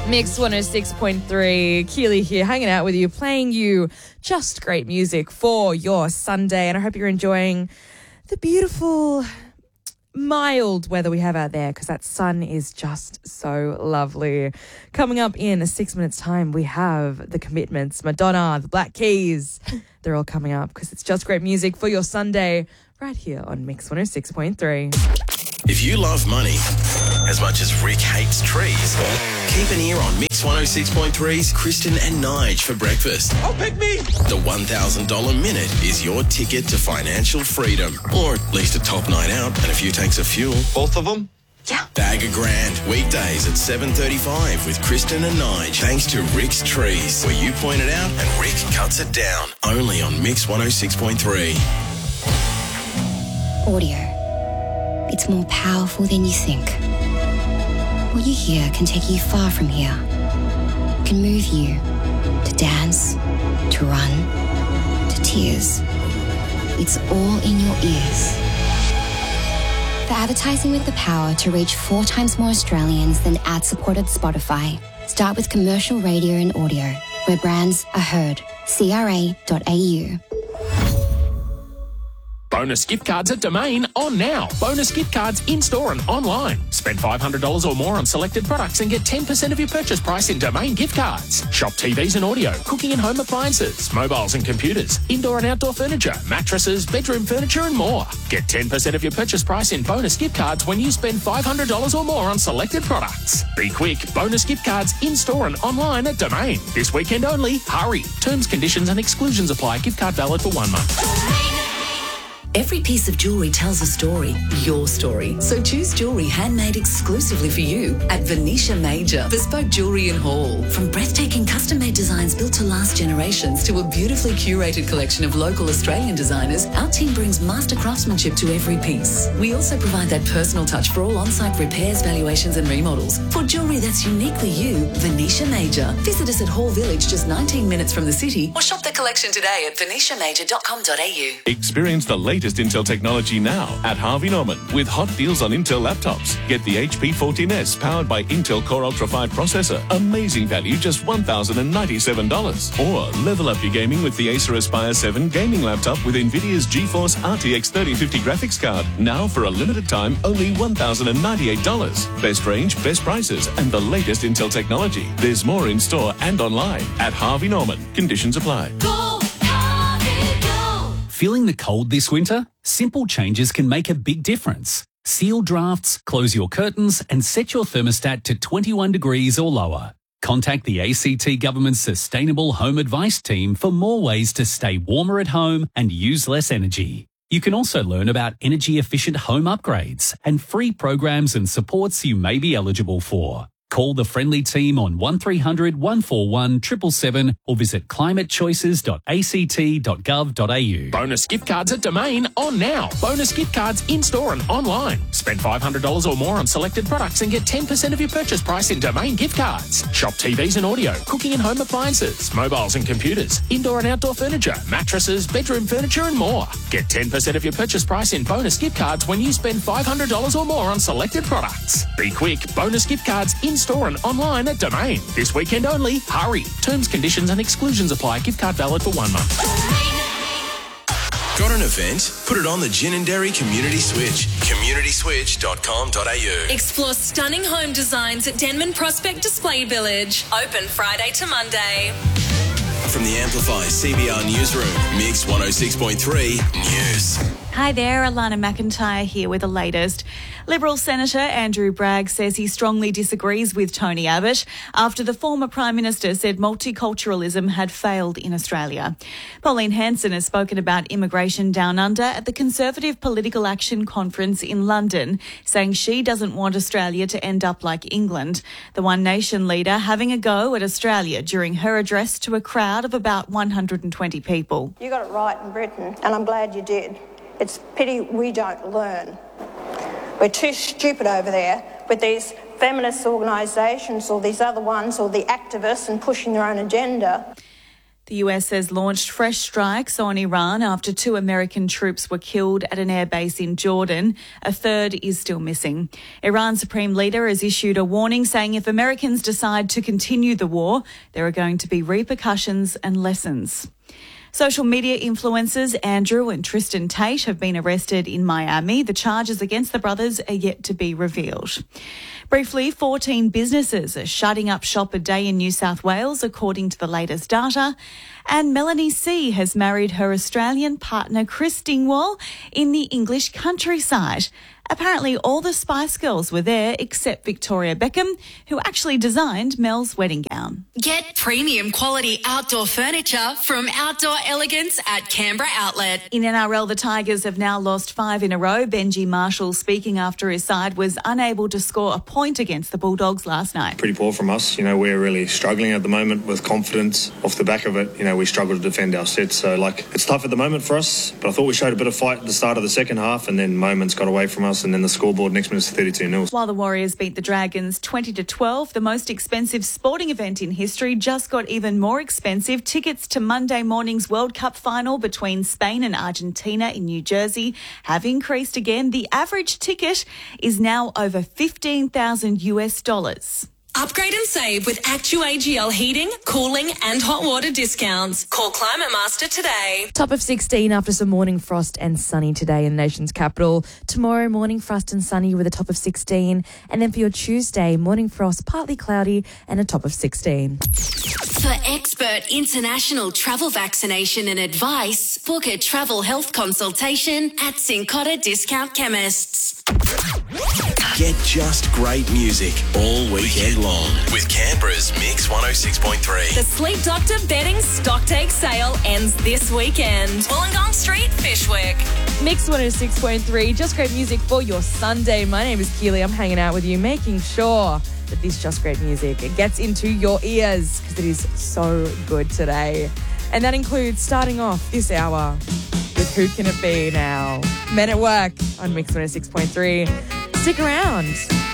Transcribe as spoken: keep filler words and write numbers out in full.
Mix one oh six point three, Keely here, hanging out with you, playing you just great music for your Sunday. And I hope you're enjoying the beautiful, mild weather we have out there, because that sun is just so lovely. Coming up in six minutes' time, we have The Commitments, Madonna, The Black Keys. They're all coming up because it's just great music for your Sunday right here on Mix one oh six point three. If you love money as much as Rick hates trees, keep an ear on Mix one oh six point three's Kristen and Nige for breakfast. Oh, pick me! The one thousand dollars minute is your ticket to financial freedom, or at least a top night out and a few tanks of fuel. Both of them? Yeah. Bag a grand, weekdays at seven thirty-five with Kristen and Nige, thanks to Rick's Trees, where you point it out and Rick cuts it down. Only on Mix one oh six point three. Audio. It's more powerful than you think. What you hear can take you far from here. It can move you to dance, to run, to tears. It's all in your ears. For advertising with the power to reach four times more Australians than ad-supported Spotify, start with commercial radio and audio, where brands are heard. C R A dot A U. Bonus gift cards at Domain on now. Bonus gift cards in-store and online. Spend five hundred dollars or more on selected products and get ten percent of your purchase price in Domain gift cards. Shop T Vs and audio, cooking and home appliances, mobiles and computers, indoor and outdoor furniture, mattresses, bedroom furniture and more. Get ten percent of your purchase price in bonus gift cards when you spend five hundred dollars or more on selected products. Be quick. Bonus gift cards in-store and online at Domain. This weekend only. Hurry. Terms, conditions and exclusions apply. Gift card valid for one month. Every piece of jewellery tells a story, your story. So choose jewellery handmade exclusively for you at Venetia Major, bespoke jewellery and haul. From breathtaking custom-made designs built to last generations to a beautifully curated collection of local Australian designers, our team brings master craftsmanship to every piece. We also provide that personal touch for all on-site repairs, valuations and remodels. For jewellery that's uniquely you, Venetia Major. Visit us at Hall Village, just nineteen minutes from the city, or shop the collection today at venetia major dot com dot a u. Experience the latest Intel technology now at Harvey Norman with hot deals on Intel laptops. Get the H P fourteen S powered by Intel Core Ultra five processor. Amazing value, just one thousand ninety-seven dollars. Or level up your gaming with the Acer Aspire seven gaming laptop with NVIDIA's GeForce R T X thirty fifty graphics card. Now for a limited time, only one thousand ninety-eight dollars. Best range, best prices, and the latest Intel technology. There's more in store and online at Harvey Norman. Conditions apply. Go, Harvey, go. Feeling the cold this winter? Simple changes can make a big difference. Seal drafts, close your curtains, and set your thermostat to twenty-one degrees or lower. Contact the A C T Government's Sustainable Home Advice Team for more ways to stay warmer at home and use less energy. You can also learn about energy-efficient home upgrades and free programs and supports you may be eligible for. Call the friendly team on one three hundred, one four one, seven seven seven or visit climate choices dot a c t dot gov dot a u. Bonus gift cards at Domain on now. Bonus gift cards in-store and online. Spend five hundred dollars or more on selected products and get ten percent of your purchase price in Domain gift cards. Shop T Vs and audio, cooking and home appliances, mobiles and computers, indoor and outdoor furniture, mattresses, bedroom furniture and more. Get ten percent of your purchase price in bonus gift cards when you spend five hundred dollars or more on selected products. Be quick. Bonus gift cards in store and online at Domain. This weekend only. Hurry. Terms, conditions and exclusions apply. Gift card valid for one month. Got an event? Put it on the Gin and Dairy Community Switch. community switch dot com dot a u. Explore stunning home designs at Denman Prospect Display Village. Open Friday to Monday. From the Amplify C B R Newsroom, Mix one oh six point three News. Hi there, Alana McIntyre here with the latest. Liberal Senator Andrew Bragg says he strongly disagrees with Tony Abbott after the former Prime Minister said multiculturalism had failed in Australia. Pauline Hanson has spoken about immigration down under at the Conservative Political Action Conference in London, saying she doesn't want Australia to end up like England. The One Nation leader having a go at Australia during her address to a crowd of about one hundred twenty people. You got it right in Britain, and I'm glad you did. It's pity we don't learn. We're too stupid over there with these feminist organisations or these other ones or the activists and pushing their own agenda. The U S has launched fresh strikes on Iran after two American troops were killed at an airbase in Jordan. A third is still missing. Iran's supreme leader has issued a warning saying if Americans decide to continue the war, there are going to be repercussions and lessons. Social media influencers Andrew and Tristan Tate have been arrested in Miami. The charges against the brothers are yet to be revealed. Briefly, fourteen businesses are shutting up shop a day in New South Wales, according to the latest data. And Melanie C has married her Australian partner Chris Dingwall in the English countryside. Apparently all the Spice Girls were there except Victoria Beckham, who actually designed Mel's wedding gown. Get premium quality outdoor furniture from Outdoor Elegance at Canberra Outlet. In N R L, the Tigers have now lost five in a row. Benji Marshall, speaking after his side, was unable to score a point against the Bulldogs last night. Pretty poor from us. You know, we're really struggling at the moment with confidence. Off the back of it, you know, we struggle to defend our sets. So, like, it's tough at the moment for us, but I thought we showed a bit of fight at the start of the second half, and then moments got away from us, and then the scoreboard next minute's thirty-two nil. While the Warriors beat the Dragons twenty to twelve, the most expensive sporting event in history just got even more expensive. Tickets to Monday morning's World Cup final between Spain and Argentina in New Jersey have increased again. The average ticket is now over fifteen thousand US dollars. Upgrade and save with ActuAGL heating, cooling and hot water discounts. Call Climate Master today. Top of sixteen after some morning frost and sunny today in the nation's capital. Tomorrow, morning frost and sunny with a top of sixteen. And then for your Tuesday, morning frost, partly cloudy and a top of sixteen. For expert international travel vaccination and advice, book a travel health consultation at Cincotta Discount Chemists. Get just great music all weekend long with Canberra's Mix one oh six point three. The Sleep Doctor bedding stock take sale ends this weekend. Wollongong Street, Fishwick. Mix one oh six point three, just great music for your Sunday. My name is Keely. I'm hanging out with you, making sure that this just great music it gets into your ears because it is so good today. And that includes starting off this hour with Who Can It Be Now? Men at Work on Mix one oh six point three. Stick around.